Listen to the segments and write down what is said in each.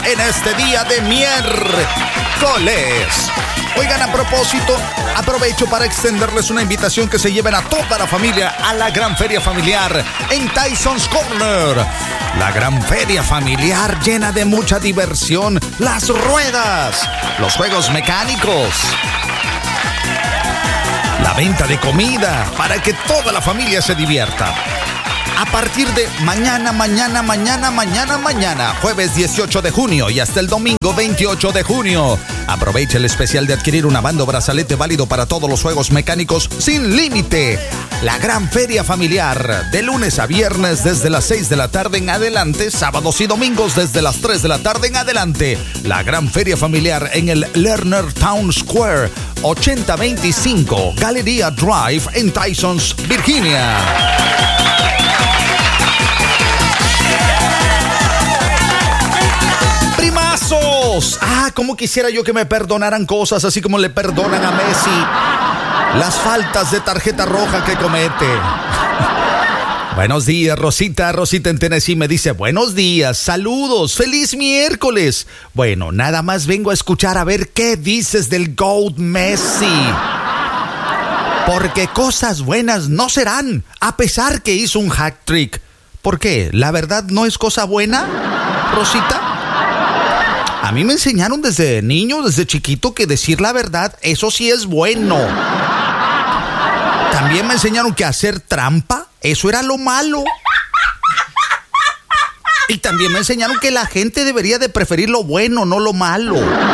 en este día de miércoles. Oigan, a propósito, aprovecho para extenderles una invitación que se lleven a toda la familia a la gran feria familiar en Tyson's Corner. La gran feria familiar llena de mucha diversión, las ruedas, los juegos mecánicos, la venta de comida para que toda la familia se divierta. A partir de mañana, jueves 18 de junio y hasta el domingo 28 de junio. Aprovecha el especial de adquirir una banda o brazalete válido para todos los juegos mecánicos sin límite. La gran feria familiar, de lunes a viernes desde las 6 de la tarde en adelante, sábados y domingos desde las 3 de la tarde en adelante. La gran feria familiar en el Lerner Town Square, 8025 Galleria Drive en Tysons, Virginia. ¡Primazos! Cómo quisiera yo que me perdonaran cosas así como le perdonan a Messi las faltas de tarjeta roja que comete. Buenos días, Rosita. Rosita en Tennessee me dice, buenos días, saludos, feliz miércoles. Bueno, nada más vengo a escuchar a ver qué dices del GOAT Messi. Porque cosas buenas no serán, a pesar que hizo un hat-trick. ¿Por qué? ¿La verdad no es cosa buena, Rosita? A mí me enseñaron desde niño, desde chiquito, que decir la verdad, eso sí es bueno. También me enseñaron que hacer trampa, eso era lo malo. Y también me enseñaron que la gente debería de preferir lo bueno, no lo malo.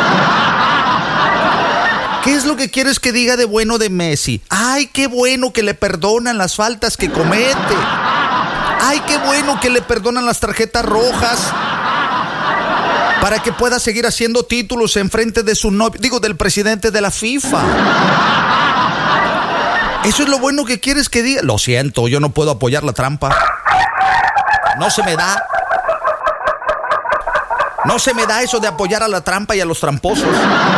¿Qué es lo que quieres que diga de bueno de Messi? ¡Ay, qué bueno que le perdonan las faltas que comete! ¡Ay, qué bueno que le perdonan las tarjetas rojas! Para que pueda seguir haciendo títulos en frente de su novio, del presidente de la FIFA. ¿Eso es lo bueno que quieres que diga? Lo siento, yo no puedo apoyar la trampa. No se me da. No se me da eso de apoyar a la trampa y a los tramposos.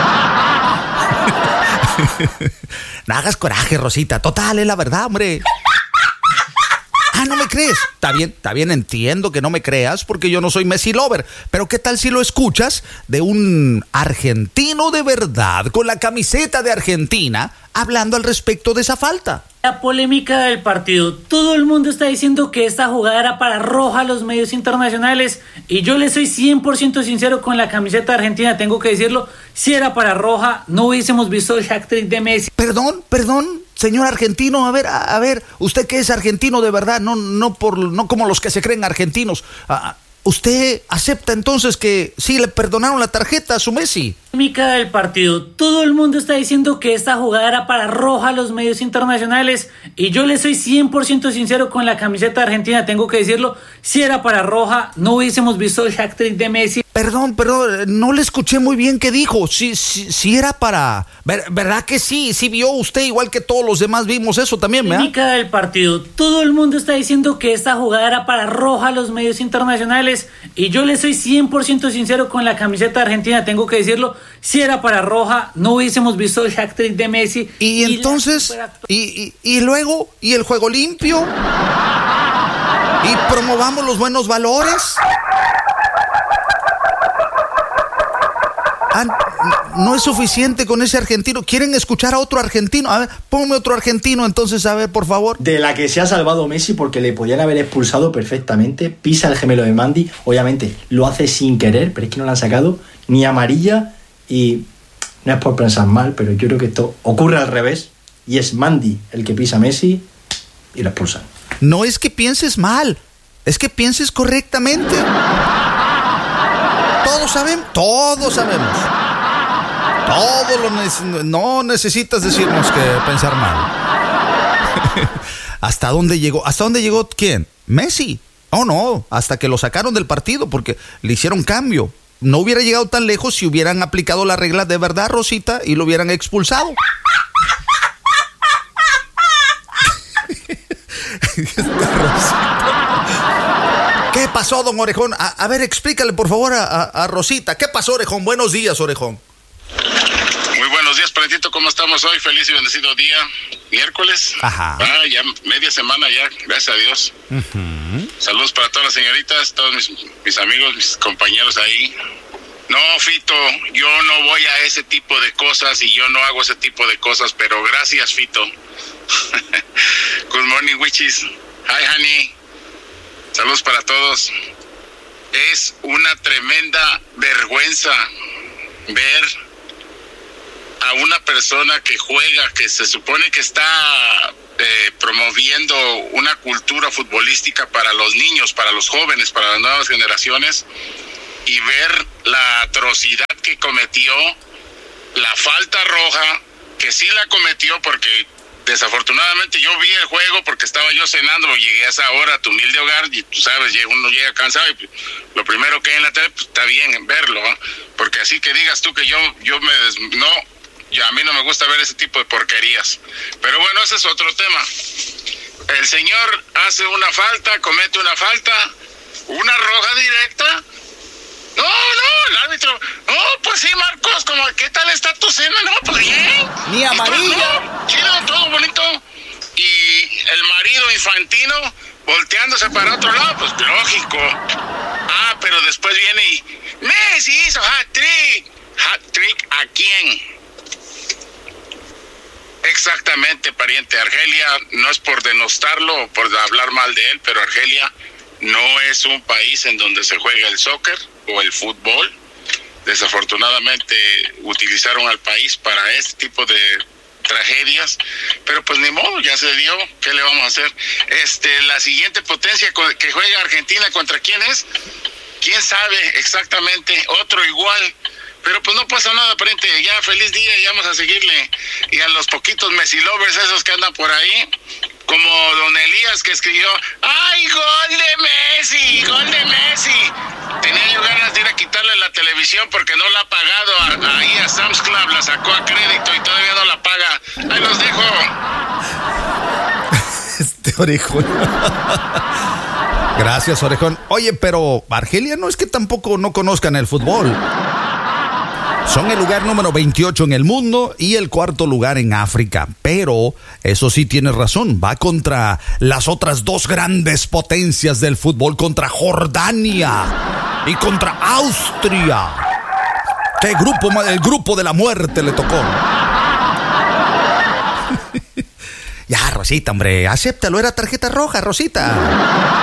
No hagas coraje, Rosita. Total, es la verdad, hombre. ¿No me crees? Está bien, entiendo que no me creas porque yo no soy Messi lover. Pero ¿qué tal si lo escuchas de un argentino de verdad, con la camiseta de Argentina, hablando al respecto de esa falta? La polémica del partido. Todo el mundo está diciendo que esta jugada era para roja a los medios internacionales. Y yo le soy 100% sincero con la camiseta de Argentina. Tengo que decirlo. Si era para roja, no hubiésemos visto el hat-trick de Messi. Perdón, señor argentino. A ver, usted que es argentino de verdad, no como los que se creen argentinos. ¿Usted acepta entonces que sí le perdonaron la tarjeta a su Messi? Polémica del partido. Todo el mundo está diciendo que esta jugada era para roja a los medios internacionales. Y yo le soy 100% sincero con la camiseta de Argentina. Tengo que decirlo. Si era para roja, no hubiésemos visto el hat-trick de Messi. Perdón, no le escuché muy bien qué dijo. Sí era para... ¿Verdad que sí? Sí vio usted, igual que todos los demás vimos eso también, ¿verdad? Polémica del partido. Todo el mundo está diciendo que esta jugada era para roja a los medios internacionales. Y yo le soy 100% sincero con la camiseta de Argentina. Tengo que decirlo. Si era para roja, no hubiésemos visto el hat-trick de Messi. Y entonces... Y luego... ¿Y el juego limpio? ¿Y promovamos los buenos valores? No es suficiente con ese argentino. ¿Quieren escuchar a otro argentino? A ver, ponme otro argentino entonces, a ver, por favor. De la que se ha salvado Messi porque le podían haber expulsado perfectamente. Pisa el gemelo de Mandy. Obviamente lo hace sin querer, pero es que no le han sacado ni amarilla. Y no es por pensar mal, pero yo creo que esto ocurre al revés. Y es Mandy el que pisa a Messi y lo expulsan. No es que pienses mal, es que pienses correctamente. Todos sabemos. No necesitas decirnos que pensar mal. ¿Hasta dónde llegó? ¿Hasta dónde llegó quién? Messi. Oh, no, hasta que lo sacaron del partido porque le hicieron cambio. No hubiera llegado tan lejos si hubieran aplicado la regla de verdad, Rosita, y lo hubieran expulsado. ¿Qué pasó, don Orejón? A ver, explícale por favor a Rosita. ¿Qué pasó, Orejón? Buenos días, Orejón. Muy buenos días, Paletito. ¿Cómo estamos hoy? Feliz y bendecido día. Miércoles. Ajá. Ya media semana ya, gracias a Dios. Uh-huh. Saludos para todas las señoritas, todos mis amigos, mis compañeros ahí. No, Fito, yo no voy a ese tipo de cosas y yo no hago ese tipo de cosas, pero gracias, Fito. Good morning, witches. Hi, honey. Saludos para todos. Es una tremenda vergüenza ver a una persona que juega, que se supone que está promoviendo una cultura futbolística para los niños, para los jóvenes, para las nuevas generaciones, y ver la atrocidad que cometió, la falta roja, que sí la cometió porque desafortunadamente yo vi el juego porque estaba yo cenando, llegué a esa hora a tu humilde hogar y tú sabes, uno llega cansado y lo primero que hay en la tele, pues está bien verlo, ¿eh? Porque así que digas tú que a mí no me gusta ver ese tipo de porquerías. Pero bueno, ese es otro tema. El señor hace una falta, comete una falta, una roja directa. No, el árbitro. No, pues sí, Marcos, ¿qué tal está tu cena? No, pues bien. Ni amarilla. No, chido, todo bonito. Y el marido infantino volteándose para otro lado, pues lógico. Pero después viene y Messi hizo hat-trick. ¿Hat-trick a quién? Exactamente, pariente. Argelia, no es por denostarlo o por hablar mal de él, pero Argelia no es un país en donde se juega el soccer o el fútbol. Desafortunadamente utilizaron al país para este tipo de tragedias, pero pues ni modo, ya se dio. ¿Qué le vamos a hacer? La siguiente potencia que juega Argentina, ¿contra quién es? ¿Quién sabe exactamente? Otro igual. Pero pues no pasa nada, pariente. Ya, feliz día y vamos a seguirle. Y a los poquitos Messi lovers esos que andan por ahí, como don Elías que escribió, ¡ay, gol de Messi! ¡Gol de Messi! Tenía yo ganas de ir a quitarle la televisión porque no la ha pagado ahí a Sam's Club, la sacó a crédito y todavía no la paga. ¡Ahí los dejo! Orejón. Gracias, Orejón. Oye, pero Argelia no es que tampoco no conozcan el fútbol. Son el lugar número 28 en el mundo y el cuarto lugar en África. Pero, eso sí tienes razón, va contra las otras dos grandes potencias del fútbol, contra Jordania y contra Austria. ¿Qué grupo? El grupo de la muerte le tocó. Ya, Rosita, hombre, acéptalo, era tarjeta roja, Rosita.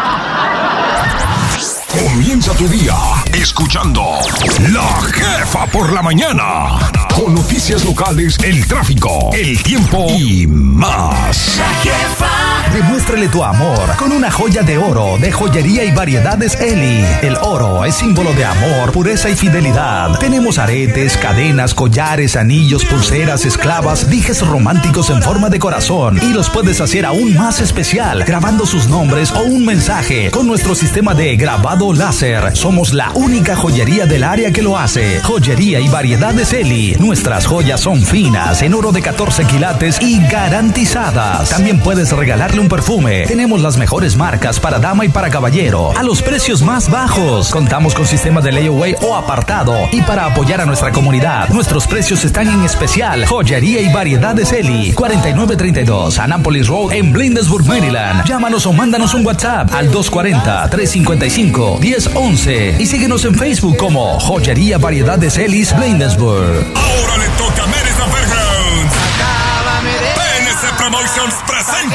Comienza tu día escuchando La Jefa por la mañana. Con noticias locales, el tráfico, el tiempo y más. La Jefa. Demuéstrale tu amor con una joya de oro de Joyería y Variedades Eli. El oro es símbolo de amor, pureza y fidelidad. Tenemos aretes, cadenas, collares, anillos, pulseras, esclavas, dijes románticos en forma de corazón. Y los puedes hacer aún más especial, grabando sus nombres o un mensaje con nuestro sistema de grabado láser. Somos la única joyería del área que lo hace. Joyería y Variedades Eli. Nuestras joyas son finas, en oro de 14 quilates y garantizadas. También puedes regalarle un perfume. Tenemos las mejores marcas para dama y para caballero, a los precios más bajos. Contamos con sistema de layaway o apartado. Y para apoyar a nuestra comunidad, nuestros precios están en especial. Joyería y Variedades Eli, 4932 Annapolis Road en Bladensburg, Maryland. Llámanos o mándanos un WhatsApp al 240-355-1011 y síguenos en Facebook como Joyería Variedades Elis Bladensburg. Ahora le toca a Marysville Fairgrounds. PNC Promotions presenta